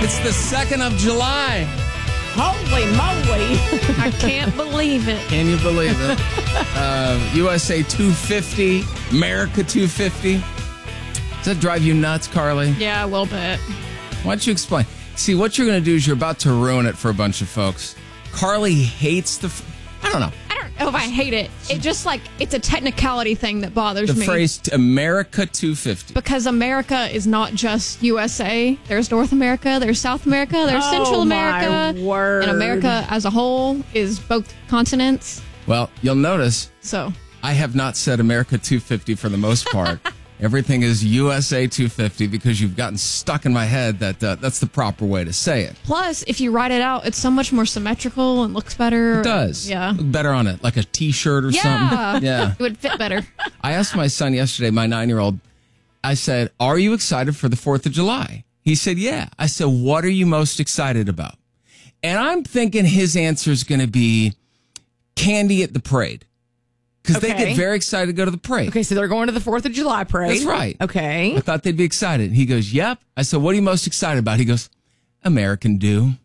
It's the 2nd of July. Holy moly. I can't believe it. Can you believe it? USA 250, America 250. Does that drive you nuts, Carly? Yeah, a little bit. Why don't you explain? See, what you're going to do is you're about to ruin it for a bunch of folks. Carly hates I don't know. I don't know if I hate it. It just it's a technicality thing that bothers The me. phrase America 250. Because America is not just USA. There's North America, there's South America, there's Central America. My word. And America as a whole is both continents. Well, you'll notice So I have not said America 250 for the most part. Everything is USA 250 because you've gotten stuck in my head that that's the proper way to say it. plus, if you write it out, it's so much more symmetrical and looks better. It does. Yeah. Look better on it, like a T-shirt or something. Yeah. It would fit better. I asked my son yesterday, my 9-year-old, I said, are you excited for the 4th of July? He said, yeah. I said, what are you most excited about? And I'm thinking his answer is going to be candy at the parade. Because they get very excited to go to the parade. Okay, so they're going to the 4th of July parade. That's right. Okay. I thought they'd be excited. He goes, yep. I said, what are you most excited about? He goes, American Dew.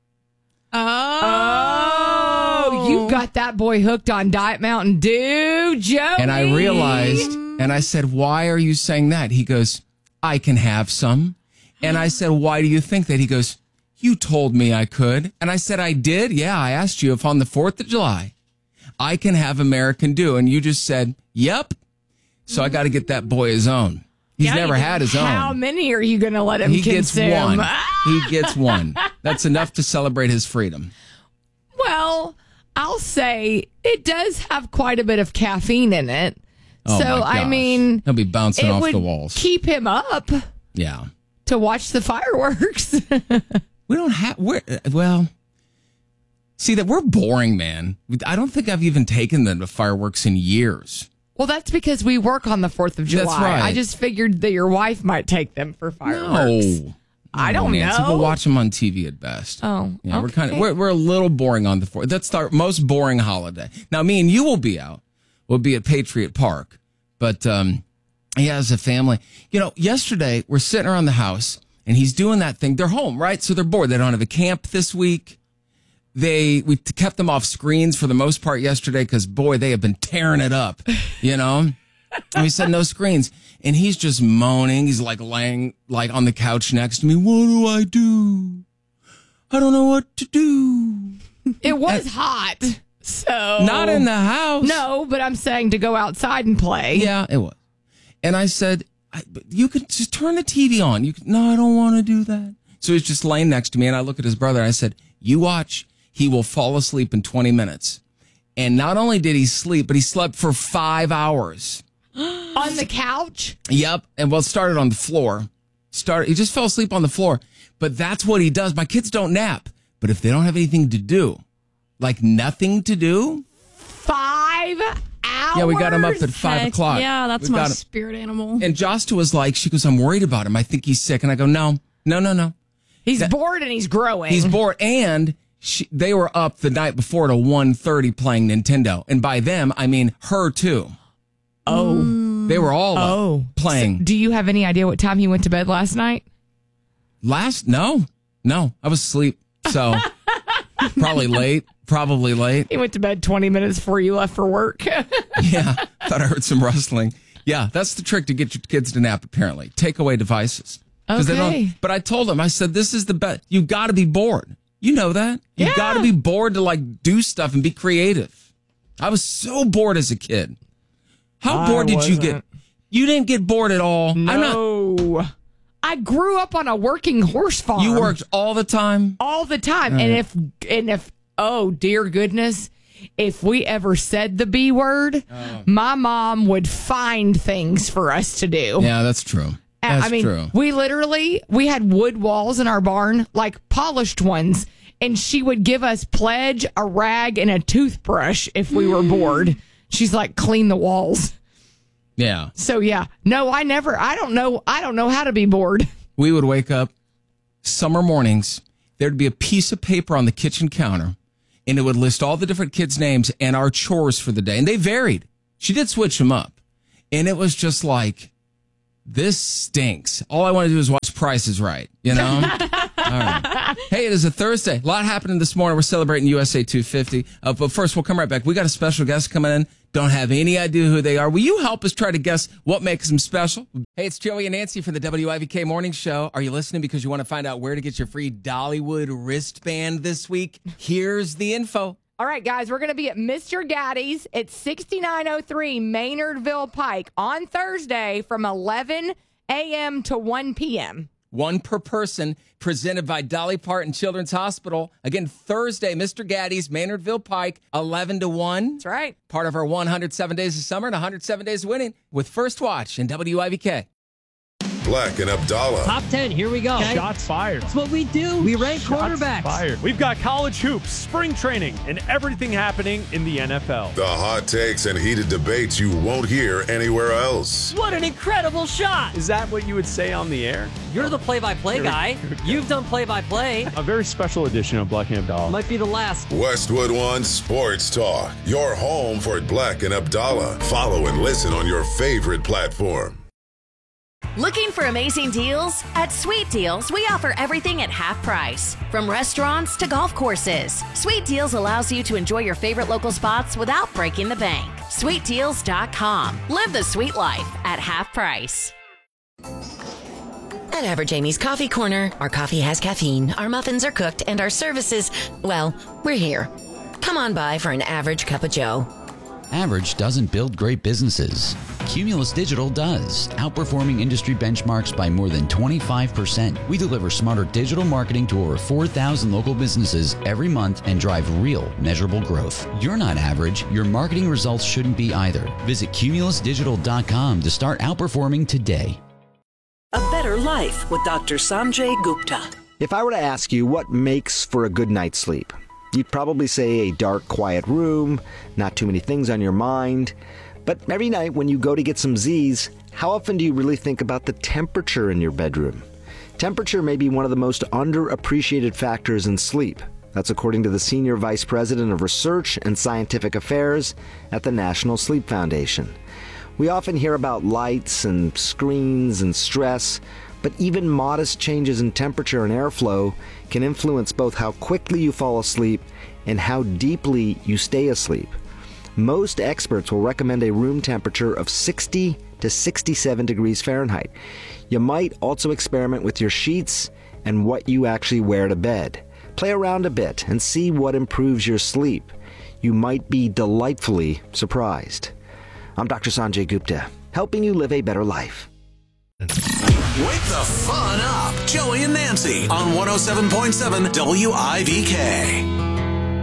Oh, you've got that boy hooked on Diet Mountain Dew, Joey. And I realized, and I said, why are you saying that? He goes, I can have some. And I said, why do you think that? He goes, you told me I could. And I said, I did? Yeah, I asked you if on the 4th of July, I can have American Dew. And you just said, yep. So I got to get that boy his own. He's never had his own. How many are you going to let him He gets consume? one. He gets one. That's enough to celebrate his freedom. Well, I'll say it does have quite a bit of caffeine in it. Oh, so, my gosh. I mean, He'll be bouncing it off would the walls. keep him up Yeah. to watch the fireworks. We don't have, see that we're boring, man. I don't think I've even taken them to fireworks in years. Well, that's because we work on the 4th of July. That's right. I just figured that your wife might take them for fireworks. No. I don't Nancy, know. We'll watch them on TV at best. Oh, yeah. okay. We're a little boring on the 4th. That's our most boring holiday. Now, me and you will be out. We'll be at Patriot Park. But, yeah, as a family, yesterday we're sitting around the house and he's doing that thing. They're home, right? So they're bored. They don't have a camp this week. We kept them off screens for the most part yesterday because, boy, they have been tearing it up, And we said no screens. And he's just moaning. He's laying on the couch next to me. What do I do? I don't know what to do. It was hot. So Not in the house. No, but I'm saying to go outside and play. Yeah, it was. And I said, you could just turn the TV on. No, I don't want to do that. So he's just laying next to me, and I look at his brother, and I said, you watch. He will fall asleep in 20 minutes. And not only did he sleep, but he slept for 5 hours. On the couch? Yep. And it started on the floor. He just fell asleep on the floor. But that's what he does. My kids don't nap. But if they don't have anything to do, nothing to do. 5 hours? Yeah, we got him up at 5 o'clock. Yeah, that's my spirit animal. And Josta was she goes, I'm worried about him. I think he's sick. And I go, no. He's bored and he's growing. He's bored. And they were up the night before till 1:30 playing Nintendo. And by them, I mean her too. Oh. They were all up playing. So do you have any idea what time he went to bed last night? No. I was asleep. So probably late. He went to bed 20 minutes before you left for work. Yeah. Thought I heard some rustling. Yeah. That's the trick to get your kids to nap, apparently. Take away devices. Okay. But I told them, I said, this is the best. You got to be bored. You know that. You got to be bored to do stuff and be creative. I was so bored as a kid. How bored did you get? You didn't get bored at all. No. I grew up on a working horse farm. You worked all the time? All the time. And if oh dear goodness, if we ever said the B word, my mom would find things for us to do. Yeah, that's true. That's true. We had wood walls in our barn, polished ones, and she would give us pledge, a rag, and a toothbrush if we were bored. She's like, clean the walls. Yeah. So yeah. No, I don't know how to be bored. We would wake up summer mornings. There'd be a piece of paper on the kitchen counter, and it would list all the different kids' names and our chores for the day. And they varied. She did switch them up. And it was just this stinks. All I want to do is watch Price is Right, you know? All right. Hey, it is a Thursday. A lot happening this morning. We're celebrating USA 250. But first, we'll come right back. We got a special guest coming in. Don't have any idea who they are. Will you help us try to guess what makes them special? Hey, it's Joey and Nancy from the WIVK Morning Show. Are you listening because you want to find out where to get your free Dollywood wristband this week? Here's the info. All right, guys, we're going to be at Mr. Gaddy's at 6903 Maynardville Pike on Thursday from 11 a.m. to 1 p.m. One per person, presented by Dolly Parton Children's Hospital. Again, Thursday, Mr. Gaddy's, Maynardville Pike, 11 to 1. That's right. Part of our 107 Days of Summer and 107 Days of Winning with First Watch and WIVK. Black and Abdallah. Top 10, here we go. Okay. Shots fired. That's what we do. We rank quarterbacks. Fired. We've got college hoops, spring training, and everything happening in the NFL. The hot takes and heated debates you won't hear anywhere else. What an incredible shot. Is that what you would say on the air? You're the play-by-play guy. You've done play-by-play. A very special edition of Black and Abdallah. Might be the last. Westwood One Sports Talk. Your home for Black and Abdallah. Follow and listen on your favorite platform. Looking for amazing deals? At Sweet Deals, we offer everything at half price. From restaurants to golf courses, Sweet Deals allows you to enjoy your favorite local spots without breaking the bank. SweetDeals.com. Live the sweet life at half price. At Average Amy's Coffee Corner, our coffee has caffeine, our muffins are cooked, and our services, well, we're here. Come on by for an average cup of joe. Average doesn't build great businesses. Cumulus Digital does, outperforming industry benchmarks by more than 25%. We deliver smarter digital marketing to over 4,000 local businesses every month and drive real, measurable growth. You're not average. Your marketing results shouldn't be either. Visit cumulusdigital.com to start outperforming today. A Better Life with Dr. Sanjay Gupta. If I were to ask you what makes for a good night's sleep, you'd probably say a dark, quiet room, not too many things on your mind. But every night when you go to get some Z's, how often do you really think about the temperature in your bedroom? Temperature may be one of the most underappreciated factors in sleep. That's according to the Senior Vice President of Research and Scientific Affairs at the National Sleep Foundation. We often hear about lights and screens and stress, but even modest changes in temperature and airflow can influence both how quickly you fall asleep and how deeply you stay asleep. Most experts will recommend a room temperature of 60 to 67 degrees Fahrenheit. You might also experiment with your sheets and what you actually wear to bed. Play around a bit and see what improves your sleep. You might be delightfully surprised. I'm Dr. Sanjay Gupta, helping you live a better life. Wake the fun up. Joey and Nancy on 107.7 WIVK.